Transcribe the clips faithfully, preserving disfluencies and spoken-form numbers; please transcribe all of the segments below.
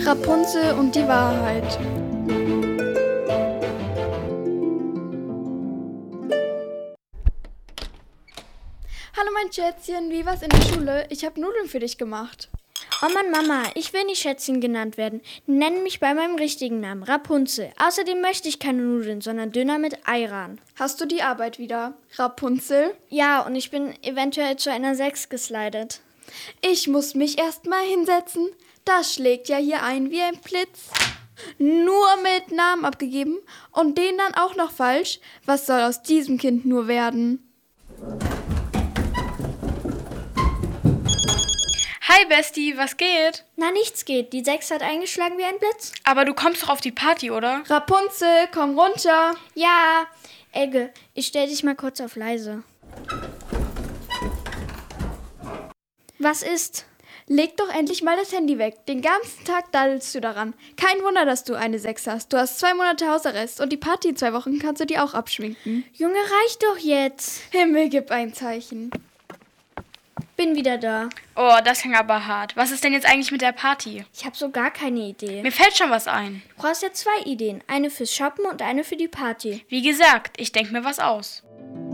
Rapunzel und die Wahrheit. Hallo mein Schätzchen, wie war's in der Schule? Ich habe Nudeln für dich gemacht. Oh Mann, Mama, ich will nicht Schätzchen genannt werden. Nenn mich bei meinem richtigen Namen, Rapunzel. Außerdem möchte ich keine Nudeln, sondern Döner mit Ayran. Hast du die Arbeit wieder, Rapunzel? Ja, und ich bin eventuell zu einer sechs geslidet. Ich muss mich erst mal hinsetzen. Das schlägt ja hier ein wie ein Blitz. Nur mit Namen abgegeben und den dann auch noch falsch. Was soll aus diesem Kind nur werden? Hi Bestie, was geht? Na, nichts geht. Die sechs hat eingeschlagen wie ein Blitz. Aber du kommst doch auf die Party, oder? Rapunzel, komm runter. Ja, Elke, ich stell dich mal kurz auf leise. Was ist? Leg doch endlich mal das Handy weg. Den ganzen Tag daddelst du daran. Kein Wunder, dass du eine sechs hast. Du hast zwei Monate Hausarrest und die Party in zwei Wochen kannst du dir auch abschminken. Junge, reicht doch jetzt. Himmel, gib ein Zeichen. Bin wieder da. Oh, das klingt aber hart. Was ist denn jetzt eigentlich mit der Party? Ich habe so gar keine Idee. Mir fällt schon was ein. Du brauchst ja zwei Ideen. Eine fürs Shoppen und eine für die Party. Wie gesagt, ich denke mir was aus.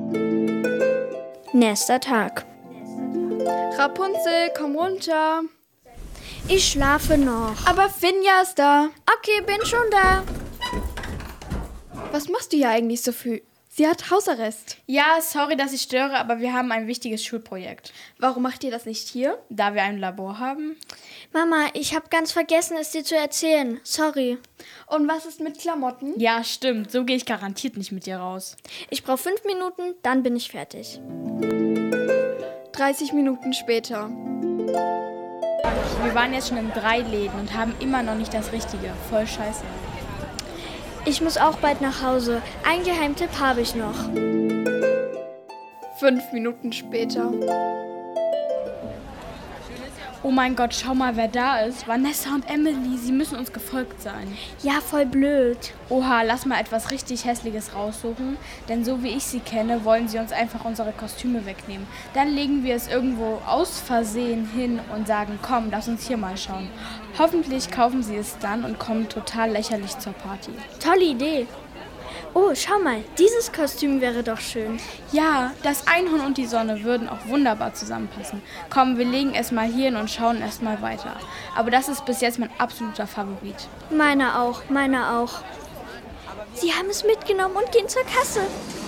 Nächster Tag. Rapunzel, komm runter. Ich schlafe noch. Aber Finja ist da. Okay, bin schon da. Was machst du hier eigentlich so früh? Sie hat Hausarrest. Ja, sorry, dass ich störe, aber wir haben ein wichtiges Schulprojekt. Warum macht ihr das nicht hier? Da wir ein Labor haben. Mama, ich habe ganz vergessen, es dir zu erzählen. Sorry. Und was ist mit Klamotten? Ja, stimmt. So gehe ich garantiert nicht mit dir raus. Ich brauche fünf Minuten, dann bin ich fertig. dreißig Minuten später. Wir waren jetzt schon in drei Läden und haben immer noch nicht das Richtige. Voll scheiße. Ich muss auch bald nach Hause. Einen Geheimtipp habe ich noch. Fünf Minuten später. Oh mein Gott, schau mal, wer da ist. Vanessa und Emily, sie müssen uns gefolgt sein. Ja, voll blöd. Oha, lass mal etwas richtig Hässliches raussuchen, denn so wie ich sie kenne, wollen sie uns einfach unsere Kostüme wegnehmen. Dann legen wir es irgendwo aus Versehen hin und sagen, komm, lass uns hier mal schauen. Hoffentlich kaufen sie es dann und kommen total lächerlich zur Party. Tolle Idee. Oh, schau mal, dieses Kostüm wäre doch schön. Ja, das Einhorn und die Sonne würden auch wunderbar zusammenpassen. Komm, wir legen es mal hier hin und schauen erst mal weiter. Aber das ist bis jetzt mein absoluter Favorit. Meiner auch, meiner auch. Sie haben es mitgenommen und gehen zur Kasse.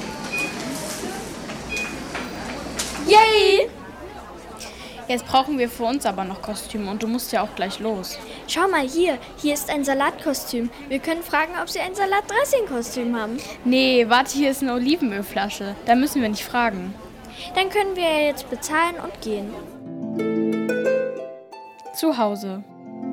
Yay! Jetzt brauchen wir für uns aber noch Kostüme und du musst ja auch gleich los. Schau mal hier, hier ist ein Salatkostüm. Wir können fragen, ob sie ein Salatdressing-Kostüm haben. Nee, warte, hier ist eine Olivenölflasche. Da müssen wir nicht fragen. Dann können wir ja jetzt bezahlen und gehen. Zu Hause.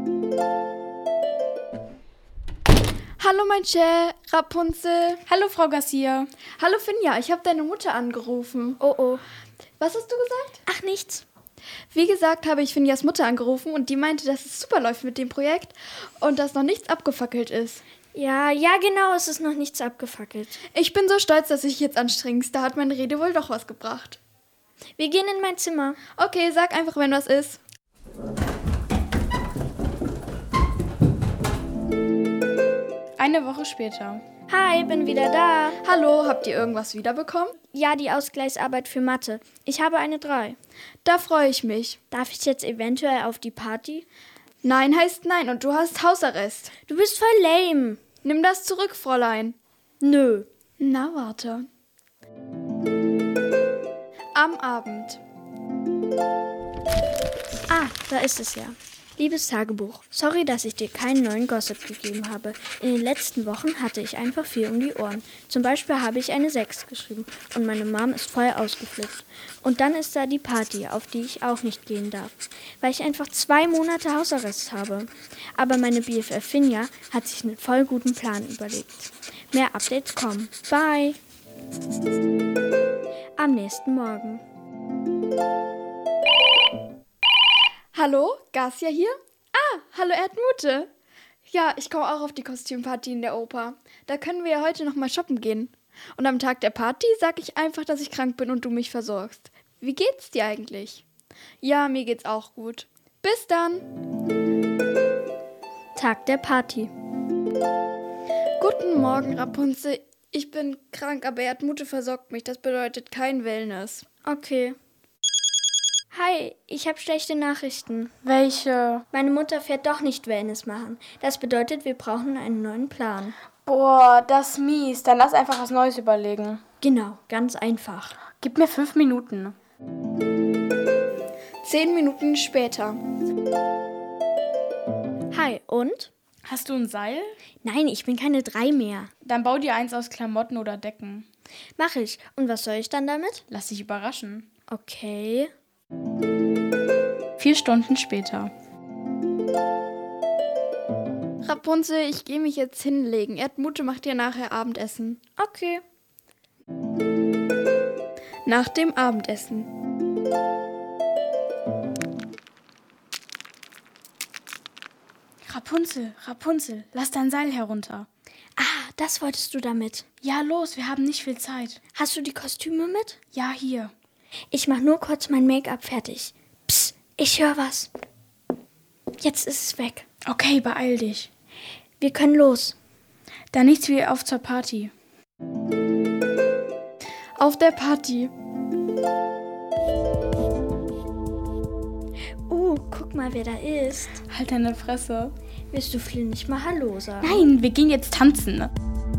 Hallo mein Chef, Rapunzel. Hallo Frau Garcia. Hallo Finja, ich habe deine Mutter angerufen. Oh oh. Was hast du gesagt? Ach, nichts. Wie gesagt, habe ich Finjas Mutter angerufen und die meinte, dass es super läuft mit dem Projekt und dass noch nichts abgefackelt ist. Ja, ja genau, es ist noch nichts abgefackelt. Ich bin so stolz, dass ich jetzt anstrengst. Da hat meine Rede wohl doch was gebracht. Wir gehen in mein Zimmer. Okay, sag einfach, wenn was ist. Eine Woche später. Hi, bin wieder da. Hallo, habt ihr irgendwas wiederbekommen? Ja, die Ausgleichsarbeit für Mathe. Ich habe eine drei. Da freue ich mich. Darf ich jetzt eventuell auf die Party? Nein heißt nein und du hast Hausarrest. Du bist voll lame. Nimm das zurück, Fräulein. Nö. Na, warte. Am Abend. Ah, da ist es ja. Liebes Tagebuch, sorry, dass ich dir keinen neuen Gossip gegeben habe. In den letzten Wochen hatte ich einfach viel um die Ohren. Zum Beispiel habe ich eine sechs geschrieben und meine Mom ist voll ausgeflippt. Und dann ist da die Party, auf die ich auch nicht gehen darf, weil ich einfach zwei Monate Hausarrest habe. Aber meine B F F Finja hat sich einen voll guten Plan überlegt. Mehr Updates kommen. Bye! Am nächsten Morgen. Hallo, Garcia hier? Ah, hallo Erdmute. Ja, ich komme auch auf die Kostümparty in der Oper. Da können wir ja heute noch mal shoppen gehen. Und am Tag der Party sag ich einfach, dass ich krank bin und du mich versorgst. Wie geht's dir eigentlich? Ja, mir geht's auch gut. Bis dann. Tag der Party. Guten Morgen, Rapunzel. Ich bin krank, aber Erdmute versorgt mich. Das bedeutet kein Wellness. Okay. Hi, ich habe schlechte Nachrichten. Welche? Meine Mutter fährt doch nicht Wellness machen. Das bedeutet, wir brauchen einen neuen Plan. Boah, das ist mies. Dann lass einfach was Neues überlegen. Genau, ganz einfach. Gib mir fünf Minuten. Zehn Minuten später. Hi, und? Hast du ein Seil? Nein, ich bin keine drei mehr. Dann bau dir eins aus Klamotten oder Decken. Mach ich. Und was soll ich dann damit? Lass dich überraschen. Okay. Vier Stunden später. Rapunzel, ich gehe mich jetzt hinlegen. Erdmute macht dir nachher Abendessen. Okay. Nach dem Abendessen. Rapunzel, Rapunzel, lass dein Seil herunter. Ah, das wolltest du damit. Ja, los, wir haben nicht viel Zeit. Hast du die Kostüme mit? Ja, hier. Ich mach nur kurz mein Make-up fertig. Psst, ich höre was. Jetzt ist es weg. Okay, beeil dich. Wir können los. Dann nichts wie auf zur Party. Auf der Party. Uh, guck mal, wer da ist. Halt deine Fresse. Willst du Flynn nicht mal Hallo sagen? Nein, wir gehen jetzt tanzen.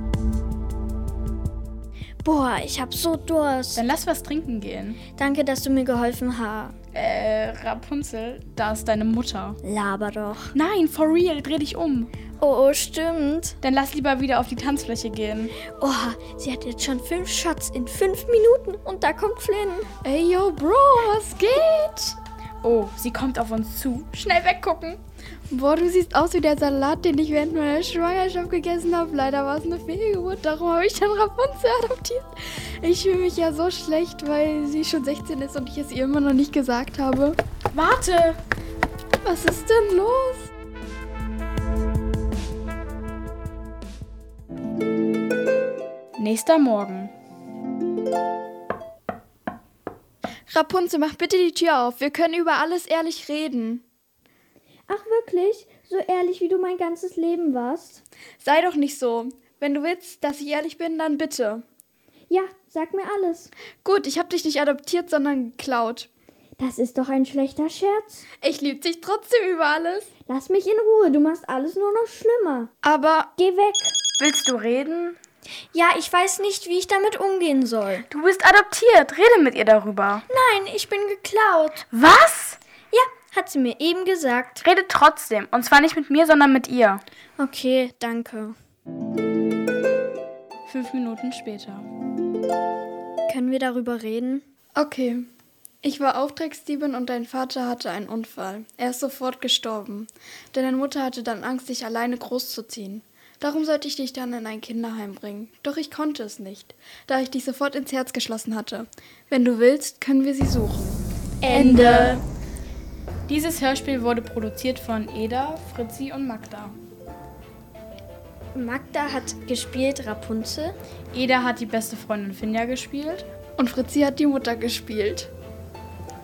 Boah, ich hab so Durst. Dann lass was trinken gehen. Danke, dass du mir geholfen hast. Äh, Rapunzel, da ist deine Mutter. Laber doch. Nein, for real, dreh dich um. Oh, oh, stimmt. Dann lass lieber wieder auf die Tanzfläche gehen. Oha, sie hat jetzt schon fünf Shots in fünf Minuten und da kommt Flynn. Ey, yo, Bro, was geht? Oh, sie kommt auf uns zu. Schnell weggucken. Boah, du siehst aus wie der Salat, den ich während meiner Schwangerschaft gegessen habe. Leider war es eine Fehlgeburt, darum habe ich dann Rapunzel adoptiert. Ich fühle mich ja so schlecht, weil sie schon sechzehn ist und ich es ihr immer noch nicht gesagt habe. Warte. Was ist denn los? Nächster Morgen. Rapunzel, mach bitte die Tür auf. Wir können über alles ehrlich reden. Ach wirklich? So ehrlich, wie du mein ganzes Leben warst? Sei doch nicht so. Wenn du willst, dass ich ehrlich bin, dann bitte. Ja, sag mir alles. Gut, ich habe dich nicht adoptiert, sondern geklaut. Das ist doch ein schlechter Scherz. Ich liebe dich trotzdem über alles. Lass mich in Ruhe, du machst alles nur noch schlimmer. Aber Geh weg. Willst du reden? Ja, ich weiß nicht, wie ich damit umgehen soll. Du bist adoptiert. Rede mit ihr darüber. Nein, ich bin geklaut. Was? Ja, hat sie mir eben gesagt. Rede trotzdem. Und zwar nicht mit mir, sondern mit ihr. Okay, danke. Fünf Minuten später. Können wir darüber reden? okay. Ich war Auftragsdiebin und dein Vater hatte einen Unfall. Er ist sofort gestorben. Denn deine Mutter hatte dann Angst, dich alleine großzuziehen. Darum sollte ich dich dann in ein Kinderheim bringen. Doch ich konnte es nicht, da ich dich sofort ins Herz geschlossen hatte. Wenn du willst, können wir sie suchen. Ende. Dieses Hörspiel wurde produziert von Eda, Fritzi und Magda. Magda hat gespielt Rapunzel. Eda hat die beste Freundin Finja gespielt. Und Fritzi hat die Mutter gespielt.